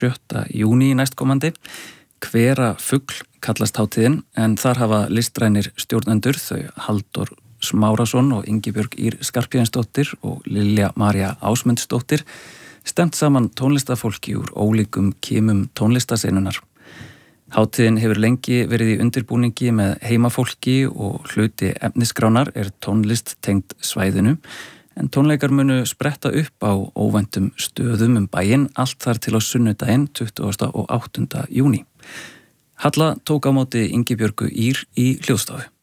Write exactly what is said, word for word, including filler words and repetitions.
sjötta júní næstkomandi. Hvera fugl kallast hátíðin en þar hafa listrænir stjórnendur þau Halldór Smárasson og Ingibjörg Ýr Skarphéðinsdóttir og Lilja María Ásmundsdóttir stemt saman tónlistafólki úr ólíkum kimum tónlistasenunar. Hátíðin hefur lengi verið í undirbúningi með heimafólki og hluti efnisskránar er tónlist tengd svæðinu en tónleikar munu spretta upp á óvæntum stöðum um bæinn allt þar til á sunnudaginn tuttugasta og áttunda júní. Halla tók á móti Ingibjörgu Ýr í hljóðstofu.